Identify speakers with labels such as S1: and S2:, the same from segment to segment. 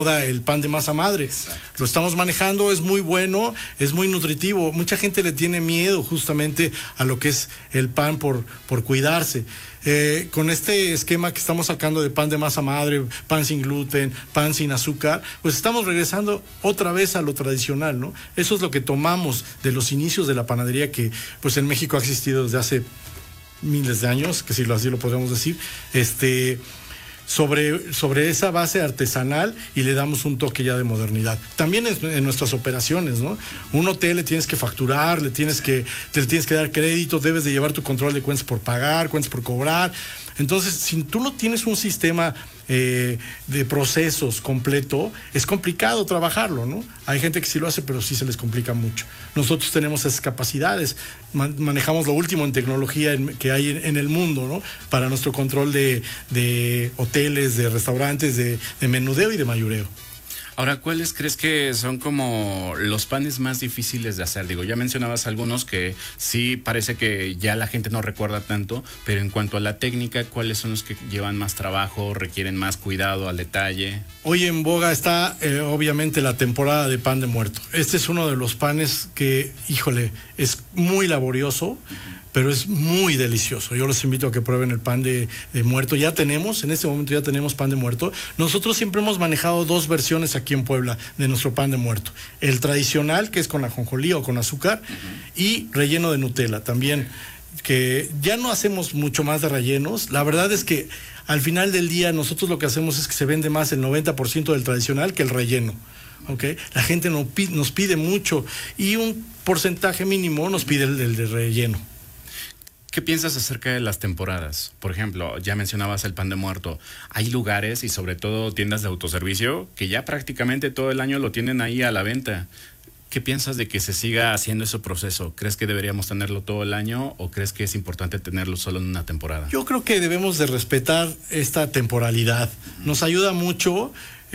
S1: el pan de masa madre. Exacto. Lo estamos manejando, es muy bueno, es muy nutritivo. Mucha gente le tiene miedo justamente a lo que es el pan por cuidarse. Con este esquema que estamos sacando de pan de masa madre, pan sin gluten, pan sin azúcar, pues estamos regresando otra vez a lo tradicional, ¿no? Eso es lo que tomamos de los inicios de la panadería, que pues en México ha existido desde hace miles de años, que si así lo podemos decir, sobre esa base artesanal, y le damos un toque ya de modernidad. También en nuestras operaciones, ¿no? Un hotel le tienes que facturar, le tienes que dar crédito, debes de llevar tu control de cuentas por pagar, cuentas por cobrar. Entonces, si tú no tienes un sistema de procesos completo, es complicado trabajarlo, ¿no? Hay gente que sí lo hace, pero sí se les complica mucho. Nosotros tenemos esas capacidades, manejamos lo último en tecnología que hay en el mundo, ¿no? Para nuestro control de hoteles, de restaurantes, de menudeo y de mayoreo.
S2: Ahora, ¿cuáles crees que son como los panes más difíciles de hacer? Digo, ya mencionabas algunos que sí parece que ya la gente no recuerda tanto, pero en cuanto a la técnica, ¿cuáles son los que llevan más trabajo, requieren más cuidado al detalle?
S1: Hoy en boga está obviamente la temporada de pan de muerto. Este es uno de los panes que, híjole, es muy laborioso, pero es muy delicioso. Yo los invito a que prueben el pan de muerto. En este momento ya tenemos pan de muerto. Nosotros siempre hemos manejado dos versiones aquí en Puebla de nuestro pan de muerto. El tradicional, que es con ajonjolí o con azúcar, y relleno de Nutella también, que ya no hacemos mucho más de rellenos. La verdad es que al final del día nosotros lo que hacemos es que se vende más el 90% del tradicional que el relleno. ¿Okay? La gente nos pide mucho, y un porcentaje mínimo nos pide el de relleno.
S2: ¿Qué piensas acerca de las temporadas? Por ejemplo, ya mencionabas el pan de muerto. Hay lugares y sobre todo tiendas de autoservicio que ya prácticamente todo el año lo tienen ahí a la venta. ¿Qué piensas de que se siga haciendo ese proceso? ¿Crees que deberíamos tenerlo todo el año o crees que es importante tenerlo solo en una temporada?
S1: Yo creo que debemos de respetar esta temporalidad. Nos ayuda mucho.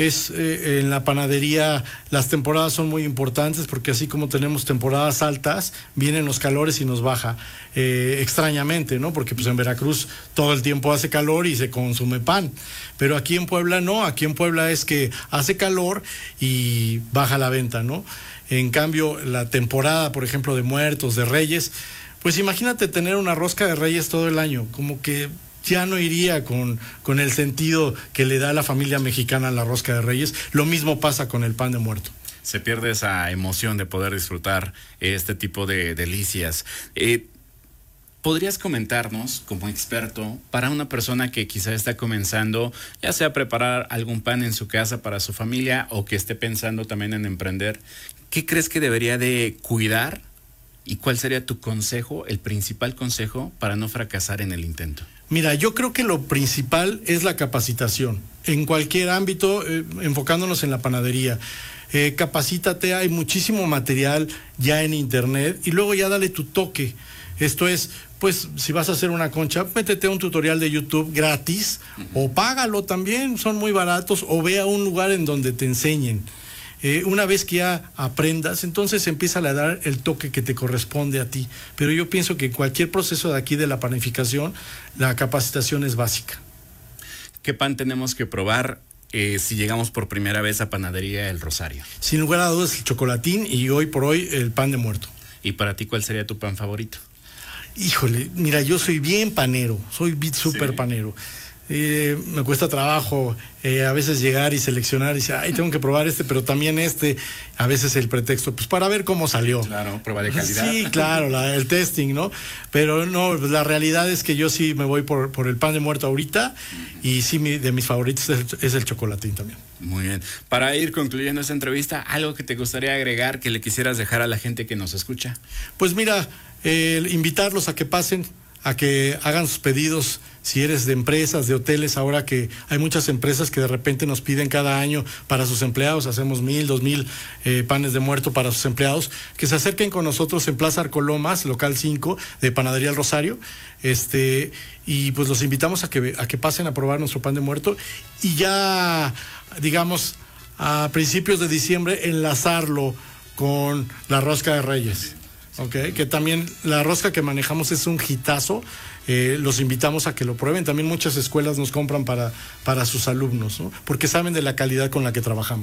S1: En la panadería las temporadas son muy importantes, porque así como tenemos temporadas altas, vienen los calores y nos baja extrañamente, ¿no? Porque pues en Veracruz todo el tiempo hace calor y se consume pan, pero aquí en Puebla no. Aquí en Puebla es que hace calor y baja la venta, ¿no? En cambio, la temporada, por ejemplo, de Muertos, de Reyes, pues imagínate tener una rosca de Reyes todo el año, como que ya no iría con el sentido que le da a la familia mexicana la rosca de Reyes. Lo mismo pasa con el pan de muerto.
S2: Se pierde esa emoción de poder disfrutar este tipo de delicias. ¿Podrías comentarnos, como experto, para una persona que quizá está comenzando, ya sea preparar algún pan en su casa para su familia o que esté pensando también en emprender, qué crees que debería de cuidar y cuál sería tu consejo, el principal consejo para no fracasar en el intento?
S1: Mira, yo creo que lo principal es la capacitación. En cualquier ámbito, enfocándonos en la panadería. Capacítate, hay muchísimo material ya en internet, y luego ya dale tu toque. Esto es, pues, si vas a hacer una concha, métete a un tutorial de YouTube gratis, o págalo también, son muy baratos, o ve a un lugar en donde te enseñen. Una vez que ya aprendas, entonces empieza a dar el toque que te corresponde a ti. Pero yo pienso que cualquier proceso de aquí de la panificación, la capacitación es básica.
S2: ¿Qué pan tenemos que probar si llegamos por primera vez a Panadería El Rosario?
S1: Sin lugar a dudas el chocolatín, y hoy por hoy el pan de muerto.
S2: ¿Y para ti cuál sería tu pan favorito?
S1: Híjole, mira, yo soy bien panero, soy súper panero. Me cuesta trabajo a veces llegar y seleccionar y decir, ay, tengo que probar pero también a veces el pretexto, pues para ver cómo salió.
S2: Claro, prueba de calidad.
S1: Sí, claro, el testing, ¿no? Pero no, la realidad es que yo sí me voy por el pan de muerto ahorita, y sí, de mis favoritos es el chocolatín también.
S2: Muy bien. Para ir concluyendo esta entrevista, ¿algo que te gustaría agregar, que le quisieras dejar a la gente que nos escucha?
S1: Pues mira, invitarlos a que pasen, a que hagan sus pedidos. Si eres de empresas, de hoteles, ahora que hay muchas empresas que de repente nos piden cada año para sus empleados, hacemos 1,000, 2,000 panes de muerto para sus empleados, que se acerquen con nosotros en Plaza Arcolomas, local 5 de Panadería El Rosario, y pues los invitamos a que pasen a probar nuestro pan de muerto, y ya, digamos, a principios de diciembre enlazarlo con la rosca de Reyes. Okay, que también la rosca que manejamos es un hitazo. Los invitamos a que lo prueben. También muchas escuelas nos compran para sus alumnos, ¿no? Porque saben de la calidad con la que trabajamos.